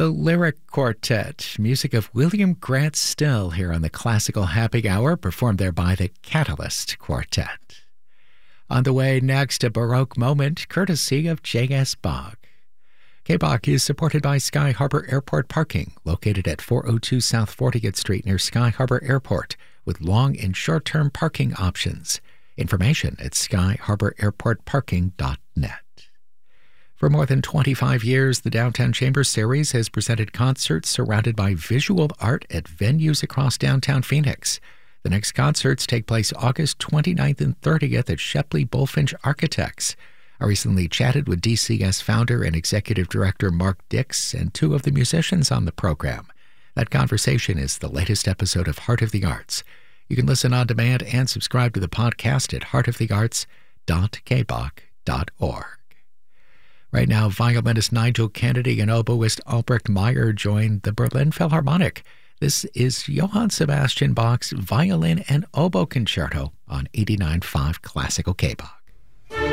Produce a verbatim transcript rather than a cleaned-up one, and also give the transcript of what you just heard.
The Lyric Quartet, music of William Grant Still here on the Classical Happy Hour, performed there by the Catalyst Quartet. On the way next, a Baroque moment, courtesy of J S. Bach. K-Bach is supported by Sky Harbor Airport Parking, located at four oh two South fortieth Street near Sky Harbor Airport, with long and short-term parking options. Information at sky harbor airport parking dot net. For more than twenty-five years, the Downtown Chamber Series has presented concerts surrounded by visual art at venues across downtown Phoenix. The next concerts take place August twenty-ninth and thirtieth at Shepley Bulfinch Architects. I recently chatted with D C S founder and executive director Mark Dix and two of the musicians on the program. That conversation is the latest episode of Heart of the Arts. You can listen on demand and subscribe to the podcast at heart of the arts dot k bach dot org. Right now, violinist Nigel Kennedy and oboist Albrecht Meyer join the Berlin Philharmonic. This is Johann Sebastian Bach's Violin and Oboe Concerto on eighty-nine point five Classical K-Bach.